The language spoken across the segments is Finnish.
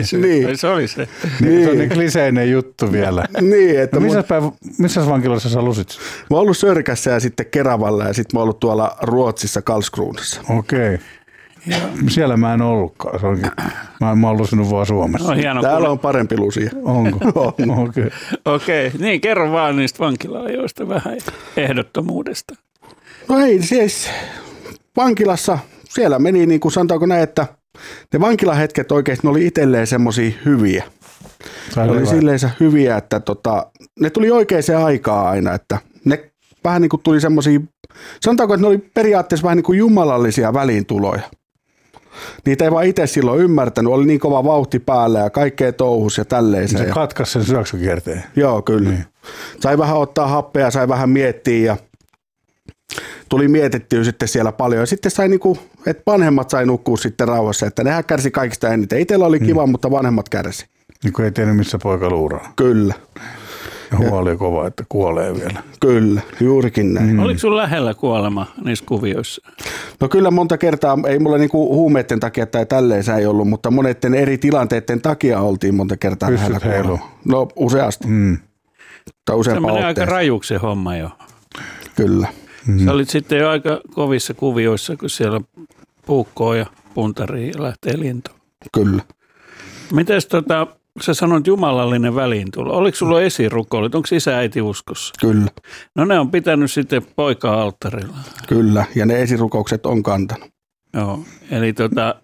rehellisyys. Niin. Se oli se. Niin. Se on niin kliseinen juttu vielä. Niin, että missä vankilassa sä lusit? Mä oon ollut Sörkässä ja sitten Keravalla ja sitten mä oon ollut tuolla Ruotsissa Karlskronassa. Okei. Siellä mä en ollutkaan. Mä oon lusinut vaan Suomessa. No, hieno, täällä on parempi lusia. Onko? On. Okei. Niin kerro vaan niistä vankila-ajoista vähän ehdottomuudesta. No ei siis vankilassa siellä meni niin kuin sanotaanko näin, että ne vankilahetket oikeasti ne oli itselleen semmosia hyviä. Ne oli silleensä hyviä, että ne tuli oikeaan aikaan aina, että ne vähän niin kuin tuli semmosia, sanotaanko, että ne oli periaatteessa vähän niin kuin jumalallisia väliintuloja. Niitä ei vaan itse silloin ymmärtänyt, oli niin kova vauhti päällä ja kaikkea touhus ja tälleen. Se katkaisi sen syöksykierteen. Joo, kyllä. Niin. Sai vähän ottaa happea, sai vähän miettiä ja tuli mietittyä sitten siellä paljon. Ja sitten sai niinku, että vanhemmat sai nukkua sitten rauhassa, että nehän kärsi kaikista eniten. Itsellä oli kiva, mutta vanhemmat kärsi. Niin kuin ei tiennyt, missä poika luuraa. Kyllä. Ja huoli kova, että kuolee vielä. Kyllä, juurikin näin. Oliko sun lähellä kuolema niissä kuvioissa? No kyllä monta kertaa, ei mulla niinku huumeiden takia tai tälleen ei ollut, mutta monetten eri tilanteiden takia oltiin monta kertaa lähellä kuolema. No useasti. Tai useampaa se menee otteesta. aika rajuksi se homma jo. Kyllä. Sä olit sitten jo aika kovissa kuvioissa, kun siellä puukkoo ja puntarii ja lähtee lintuun. Kyllä. Mites sä sanoit jumalallinen väliintulo. Oliko sulla esirukoilut? Onko isä äiti uskossa? Kyllä. No ne on pitänyt sitten poikaa alttarilla. Kyllä, ja ne esirukoukset on kantanut. Joo, eli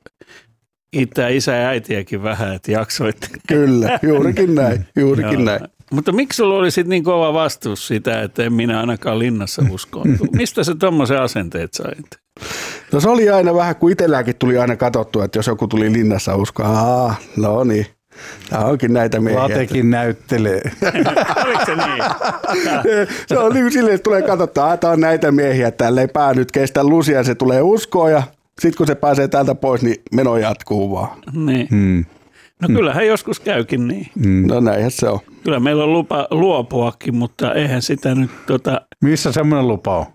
itää isä ja äitiäkin vähän, että jaksoitte. Kyllä, juurikin näin, juurikin näin. Mutta miksi sulla oli sitten niin kova vastuus sitä, että en minä ainakaan linnassa uskoontu? Mistä sä tommoisen asenteet sait? No se oli aina vähän, kun itselläänkin tuli aina katsottua, että jos joku tuli linnassa uskoa, no niin. Tämä onkin näitä miehiä. Latekin näyttelee. Oliko se niin? Se on niin silleen, että tulee katsottua, että on näitä miehiä, täällä ei pää nyt kestä lusia, se tulee uskoa ja sitten kun se pääsee täältä pois, niin meno jatkuu vaan. Niin. No kyllähän joskus käykin niin. No näinhän se on. Kyllä meillä on lupa luopuakin, mutta eihän sitä nyt Missä semmoinen lupa on?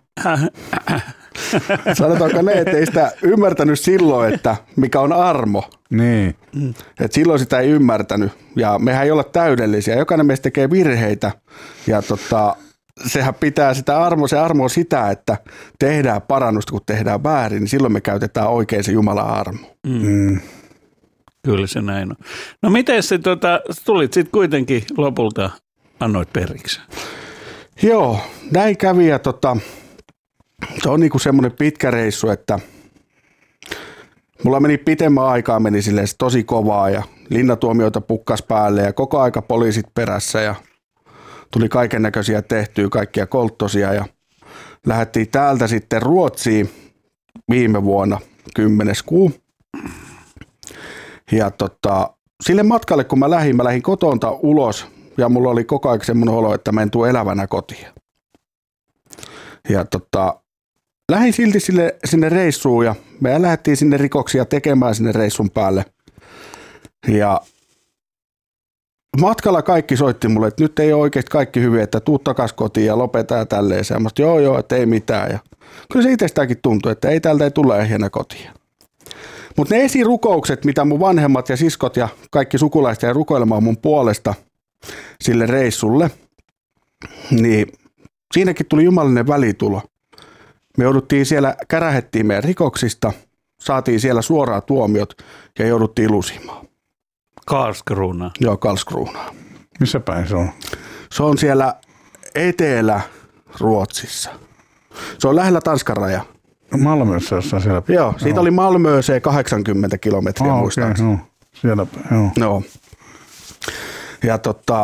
Sanotaanko ne, että ei sitä ymmärtänyt silloin, että mikä on armo. Niin. Että silloin sitä ei ymmärtänyt ja mehän ei olla täydellisiä. Jokainen meistä tekee virheitä ja sehän pitää sitä se armo on sitä, että tehdään parannusta, kun tehdään väärin, niin silloin me käytetään oikein se Jumalan armo. Kyllä se näin on. No miten se tulit sitten kuitenkin lopulta annoit periksi? Joo, näin kävi ja se on niinku semmoinen pitkä reissu, että mulla meni pitemmän aikaa, meni silleen tosi kovaa ja linnatuomioita pukkas päälle ja koko aika poliisit perässä ja tuli kaiken näköisiä tehtyä, kaikkia kolttosia ja lähdettiin täältä sitten Ruotsiin viime vuonna 10. kuu. Ja sille matkalle kun mä lähdin kotonta ulos ja mulla oli koko ajan semmoinen olo, että mä en tule elävänä kotiin. Ja lähdin silti sinne reissuun ja me lähdettiin sinne rikoksia tekemään sinne reissun päälle. Ja matkalla kaikki soitti mulle, että nyt ei ole oikeasti kaikki hyvin, että tuu takas kotiin ja lopeta ja tälleen. Ja mä sanoin, joo, että ei mitään. Ja kyllä se itsestäänkin tuntui, että ei täältä ei tule ehjänä kotiin. Mutta ne esirukoukset, mitä mun vanhemmat ja siskot ja kaikki sukulaiset jäi rukoilemaan mun puolesta sille reissulle, niin siinäkin tuli jumalallinen välitulo. Me jouduttiin siellä, kärähettiin meidän rikoksista, saatiin siellä suoraan tuomiot ja jouduttiin lusimaan. Karlskrona. Joo, Karlskrona. Missä päin se on? Se on siellä Etelä-Ruotsissa. Se on lähellä Tanskan raja. Malmössä jossain siellä. Joo, siitä oli Malmööseen 80 kilometriä muistaakseni. Okay, siellä joo. No. Ja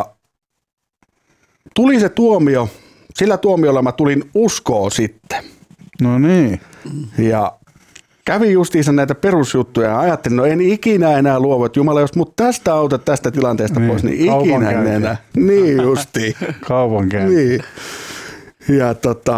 tuli se tuomio. Sillä tuomiolla mä tulin uskoon sitten. No niin. Ja kävin justiinsa näitä perusjuttuja ja ajattelin, no en ikinä enää luovu, että Jumala, jos mut tästä autat tästä tilanteesta pois, niin ikinä en enää. Niin justiin. Kaupankäynti. Niin. Ja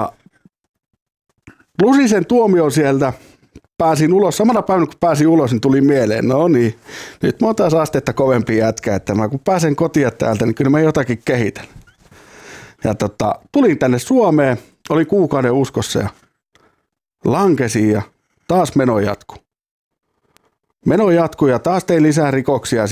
lusin sen tuomion sieltä, pääsin ulos. Samana päivänä kun pääsin ulos, niin tuli mieleen, no niin, nyt mä oon taas astetta kovempi jätkä, että kun pääsen kotiin täältä, niin kyllä mä jotakin kehitän. Ja tulin tänne Suomeen, olin kuukauden uskossa ja lankesin ja taas meno jatkui. Meno jatkui ja taas tein lisää rikoksia.